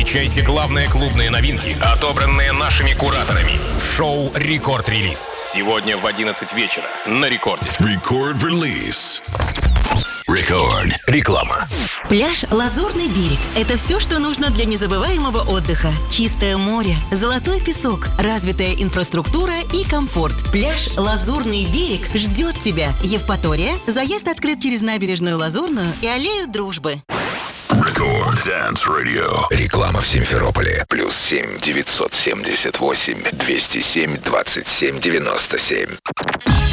Встречайте главные клубные новинки, отобранные нашими кураторами. В шоу «Рекорд-релиз». Сегодня в 11 вечера на Рекорде. Рекорд-релиз. Рекорд. Реклама. Пляж «Лазурный берег» — это все, что нужно для незабываемого отдыха. Чистое море, золотой песок, развитая инфраструктура и комфорт. Пляж «Лазурный берег» ждет тебя. Евпатория. Заезд открыт через набережную Лазурную и аллею Дружбы. Рекорд Dance Radio. Реклама в Симферополе. +7 978 207 27 97.